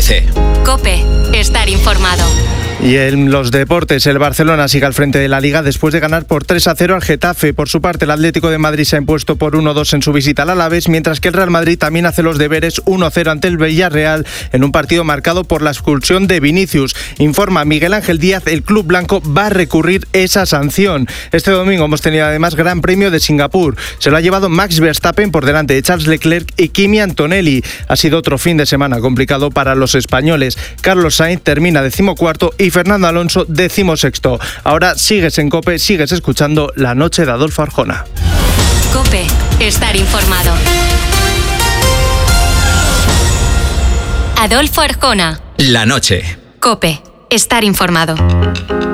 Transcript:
apetece. COPE. Estar informado. Y en los deportes, el Barcelona sigue al frente de la Liga después de ganar por 3-0 al Getafe. Por su parte, el Atlético de Madrid se ha impuesto por 1-2 en su visita al Alavés, mientras que el Real Madrid también hace los deberes 1-0 ante el Villarreal en un partido marcado por la expulsión de Vinicius. Informa Miguel Ángel Díaz, el club blanco va a recurrir esa sanción. Este domingo hemos tenido además Gran Premio de Singapur. Se lo ha llevado Max Verstappen por delante de Charles Leclerc y Kimi Antonelli. Ha sido otro fin de semana complicado para los españoles. Carlos Sainz termina 14º y Fernando Alonso 16º. Ahora sigues en COPE, sigues escuchando La Noche de Adolfo Arjona. COPE. Estar informado. Adolfo Arjona. La noche. COPE. Estar informado.